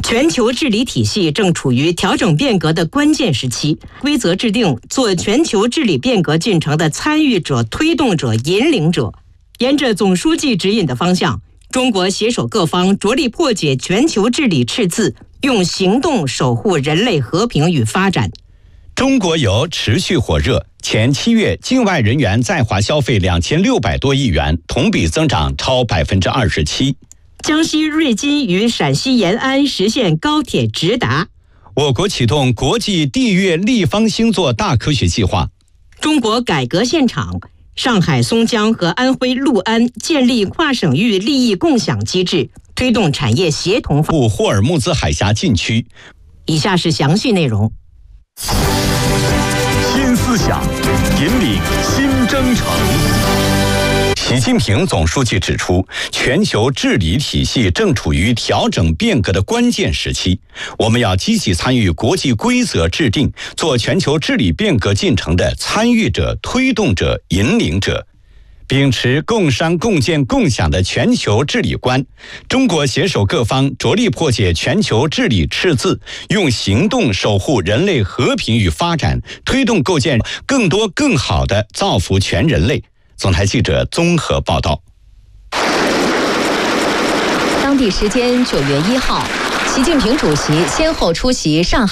全球治理体系正处于调整变革的关键时期，规则制定做全球治理变革进程的参与者、推动者、引领者。沿着总书记指引的方向，中国携手各方，着力破解全球治理赤字，用行动守护人类和平与发展。 中国游持续火热，前7月境外人员在华消费2600多亿元，同比增长超27%。 江西瑞金与陕西延安实现高铁直达。 我国启动国际地月立方星座大科学计划。 中国改革现场，上海松江和安徽六安建立跨省域利益共享机制，推动产业协同发展。 霍尔木兹海峡禁区。 以下是详细内容。 新思想，引领新征程。 习近平总书记指出，全球治理体系正处于调整变革的关键时期，我们要积极参与国际规则制定，做全球治理变革进程的参与者、推动者、引领者。秉持共商共建共享的全球治理观，中国携手各方，着力破解全球治理赤字，用行动守护人类和平与发展，推动构建更多更好的造福全人类。总台记者综合报道。 当地时间9月1号，习近平主席先后出席上海